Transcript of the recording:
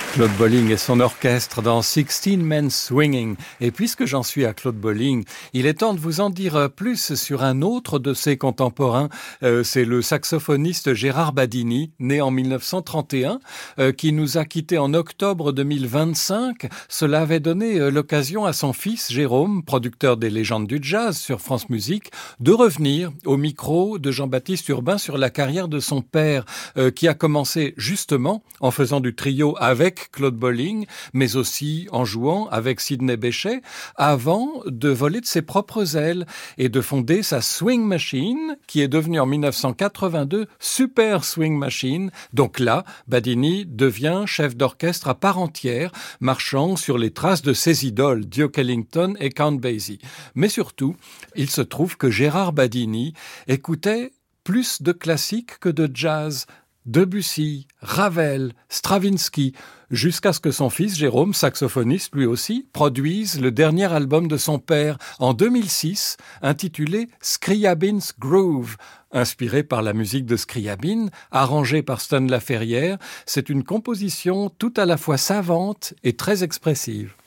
Claude Bolling et son orchestre dans 16 Men Swinging. Et puisque j'en suis à Claude Bolling, il est temps de vous en dire plus sur un autre de ses contemporains. C'est le saxophoniste Gérard Badini, né en 1931, qui nous a quittés en octobre 2025. Cela avait donné l'occasion à son fils Jérôme, producteur des légendes du jazz sur France Musique, de revenir au micro de Jean-Baptiste Urbain sur la carrière de son père, qui a commencé justement en faisant du trio avec Claude Bolling, mais aussi en jouant avec Sidney Bechet, avant de voler de ses propres ailes et de fonder sa Swing Machine, qui est devenue en 1982 Super Swing Machine. Donc là, Badini devient chef d'orchestre à part entière, marchant sur les traces de ses idoles, Duke Ellington et Count Basie. Mais surtout, il se trouve que Gérard Badini écoutait plus de classiques que de jazz. Debussy, Ravel, Stravinsky, jusqu'à ce que son fils Jérôme, saxophoniste lui aussi, produise le dernier album de son père en 2006, intitulé Scriabin's Groove, inspiré par la musique de Scriabin, arrangé par Stan Laferrière. C'est une composition tout à la fois savante et très expressive.